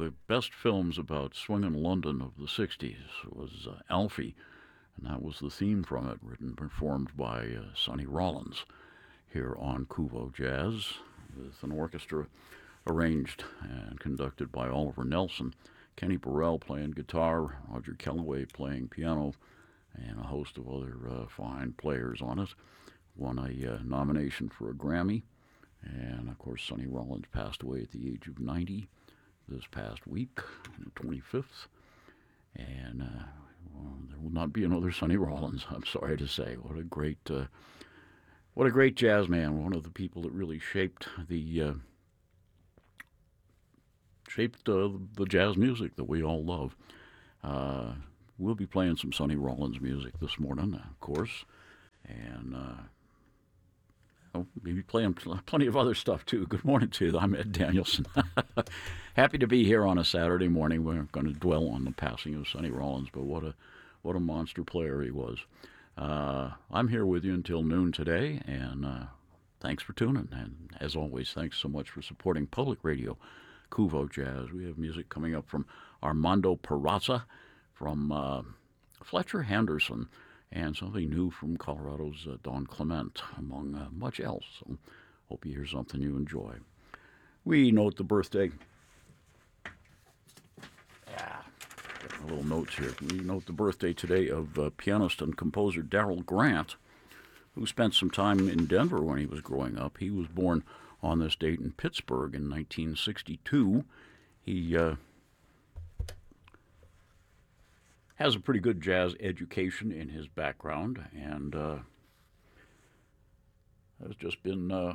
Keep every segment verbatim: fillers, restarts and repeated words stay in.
the best films about swinging London of the sixties was uh, Alfie, and that was the theme from it, written and performed by uh, Sonny Rollins here on Kuvo Jazz, with an orchestra arranged and conducted by Oliver Nelson, Kenny Burrell playing guitar, Roger Kellaway playing piano, and a host of other uh, fine players on it. Won a uh, nomination for a Grammy, and of course Sonny Rollins passed away at the age of ninety this past week, on the twenty-fifth, and uh, well, there will not be another Sonny Rollins, I'm sorry to say. What a great, uh, what a great jazz man, one of the people that really shaped the uh, shaped uh, the jazz music that we all love. Uh, we'll be playing some Sonny Rollins music this morning, of course, and uh, oh, maybe playing plenty of other stuff too. Good morning to you. I'm Ed Danielson. Happy to be here on a Saturday morning. We're going to dwell on the passing of Sonny Rollins, but what a what a monster player he was. Uh, I'm here with you until noon today, and uh, thanks for tuning. And as always, thanks so much for supporting public radio, Kuvo Jazz. We have music coming up from Armando Peraza, from uh, Fletcher Henderson, and something new from Colorado's uh, Don Clement, among uh, much else. So hope you hear something you enjoy. We note the birthday. Yeah, getting a little notes here. We note the birthday today of uh, pianist and composer Darrell Grant, who spent some time in Denver when he was growing up. He was born on this date in Pittsburgh in nineteen sixty-two. He uh, has a pretty good jazz education in his background, and uh, has just been, uh,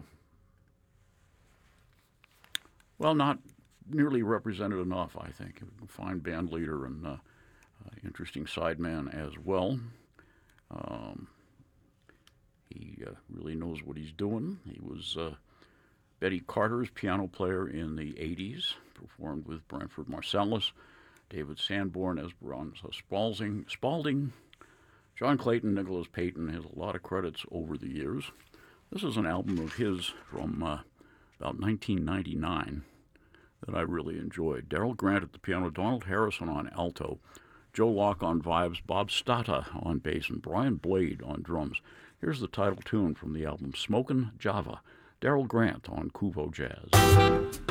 well, not nearly represented enough, I think. A fine band leader and uh, uh, interesting sideman as well. Um, he uh, really knows what he's doing. He was uh, Betty Carter's piano player in the eighties, performed with Branford Marsalis, David Sanborn, Esperanza Spalding, Spalding, John Clayton, Nicholas Payton. Has a lot of credits over the years. This is an album of his from uh, about nineteen ninety-nine that I really enjoyed. Darrell Grant at the piano, Donald Harrison on alto, Joe Locke on vibes, Bob Stata on bass, and Brian Blade on drums. Here's the title tune from the album Smokin' Java, Darrell Grant on Kuvo Jazz.